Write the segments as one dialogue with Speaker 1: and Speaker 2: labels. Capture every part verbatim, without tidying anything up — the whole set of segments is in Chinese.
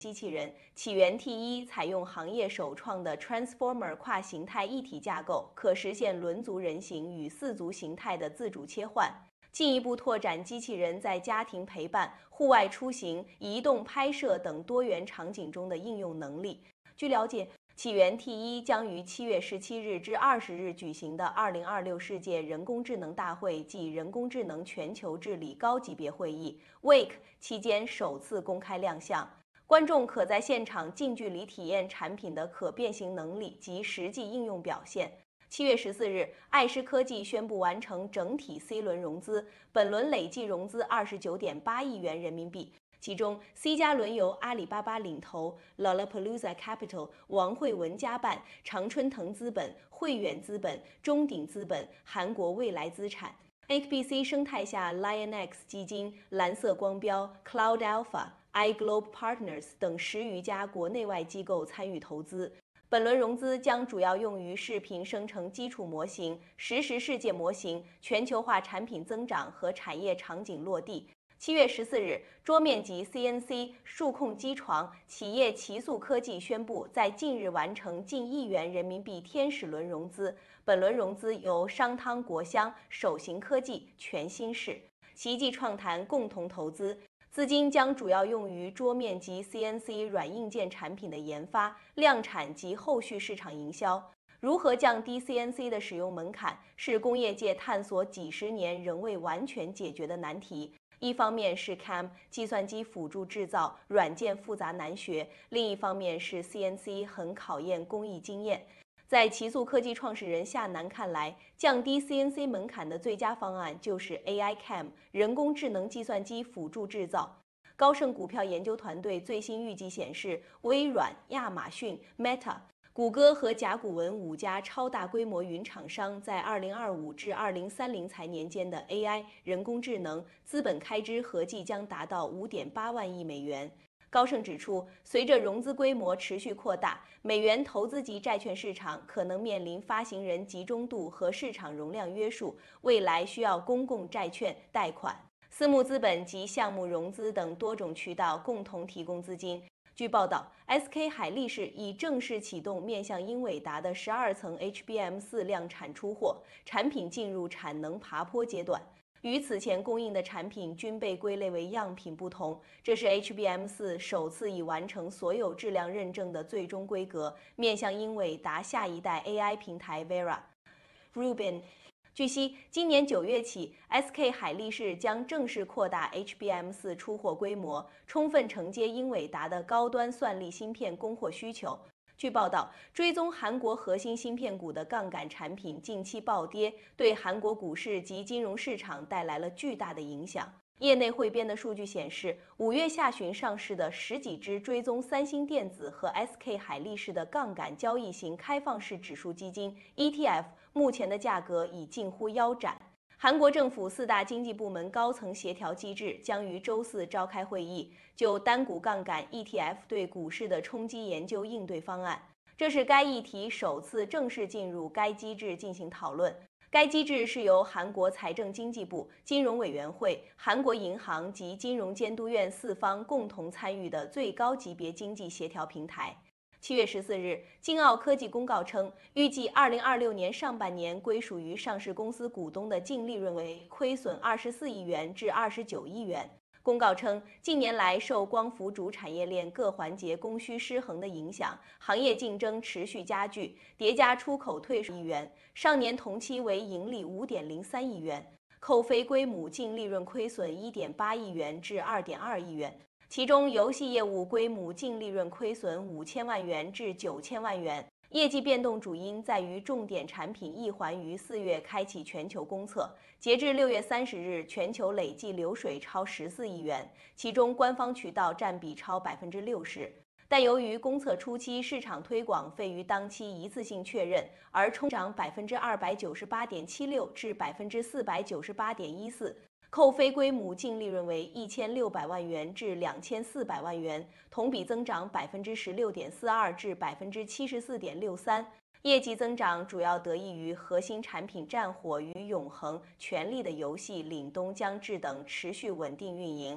Speaker 1: 机器人起源 T 一采用行业首创的 Transformer 跨形态一体架构，可实现轮足人形与四足形态的自主切换，进一步拓展机器人在家庭陪伴、户外出行、移动拍摄等多元场景中的应用能力。据了解，起源 T 一将于七月十七日至二十日举行的二零二六世界人工智能大会暨人工智能全球治理高级别会议 （W E C） 期间首次公开亮相。观众可在现场近距离体验产品的可变形能力及实际应用表现。七月十四日，爱思科技宣布完成整体 C 轮融资，本轮累计融资二十九点八亿元人民币，其中 C 加轮由阿里巴巴领投 ，Lollapalooza Capital、王慧文家办、常春藤资本、汇远资本、中鼎资本、韩国未来资产。H B C 生态下 ，LionX 基金、蓝色光标、Cloud Alpha、iGlobe Partners 等十余家国内外机构参与投资。本轮融资将主要用于视频生成基础模型、实时世界模型、全球化产品增长和产业场景落地。七月十四日，桌面级 C N C 数控机床企业奇速科技宣布，在近日完成近亿元人民币天使轮融资。本轮融资由商汤国香、首行科技、全新市、奇迹创谈共同投资。资金将主要用于桌面级 C N C 软硬件产品的研发、量产及后续市场营销。如何降低 C N C 的使用门槛，是工业界探索几十年仍未完全解决的难题。一方面是 C A M 计算机辅助制造软件复杂难学，另一方面是 C N C 很考验工艺经验。在奇速科技创始人夏楠看来，降低 C N C 门槛的最佳方案就是 A I C A M 人工智能计算机辅助制造。高盛股票研究团队最新预计显示，微软、亚马逊、Meta、谷歌和甲骨文五家超大规模云厂商在二零二五至二零三零财年间的 A I 人工智能资本开支合计将达到 五点八万亿美元。高盛指出，随着融资规模持续扩大，美元投资级债券市场可能面临发行人集中度和市场容量约束，未来需要公共债券、贷款、私募资本及项目融资等多种渠道共同提供资金。据报道 ，S K 海力士已正式启动面向英伟达的十二层 H B M 四 量产出货，产品进入产能爬坡阶段。与此前供应的产品均被归类为样品不同，这是 H B M 四 首次已完成所有质量认证的最终规格，面向英伟达下一代 A I 平台 Vera。Rubin。据悉，今年九月起 ，S K 海力士将正式扩大 H B M 四 出货规模，充分承接英伟达的高端算力芯片供货需求。据报道，追踪韩国核心芯片股的杠杆产品近期暴跌，对韩国股市及金融市场带来了巨大的影响。业内汇编的数据显示，五月下旬上市的十几只追踪三星电子和 S K 海力士的杠杆交易型开放式指数基金 E T F， 目前的价格已近乎腰斩。韩国政府四大经济部门高层协调机制将于周四召开会议，就单股杠杆 E T F 对股市的冲击研究应对方案。这是该议题首次正式进入该机制进行讨论。该机制是由韩国财政经济部、金融委员会、韩国银行及金融监督院四方共同参与的最高级别经济协调平台。七月十四日，金奥科技公告称，预计二零二六年上半年归属于上市公司股东的净利润为亏损二十四亿元至二十九亿元。公告称，近年来受光伏主产业链各环节供需失衡的影响，行业竞争持续加剧，叠加出口退税亿元，上年同期为盈利 五点零三亿元，扣非归母净利润亏损 一点八亿元至 二点二亿元。其中，游戏业务归母净利润亏损五千万元至九千万元。业绩变动主因在于重点产品一环于四月开启全球公测，截至六月三十日，全球累计流水超十四亿元，其中官方渠道占比超百分之六十。但由于公测初期市场推广费于当期一次性确认，而冲涨百分之二百九十八点七六至百分之四百九十八点一四。扣非归母净利润为一千六百万元至两千四百万元，同比增长百分之十六点四二至百分之七十四点六三。业绩增长主要得益于核心产品战火与永恒、权力的游戏、凛冬将至等持续稳定运营。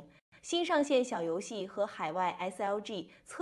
Speaker 1: 新上线小游戏和海外 S L G 测。